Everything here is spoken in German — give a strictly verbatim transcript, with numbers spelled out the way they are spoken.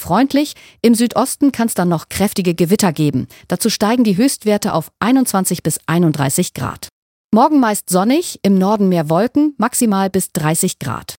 freundlich. Im Südosten kann es dann noch kräftige Gewitter geben. Dazu steigen die Höchstwerte auf einundzwanzig bis einunddreißig Grad. Morgen meist sonnig, im Norden mehr Wolken, maximal bis dreißig Grad.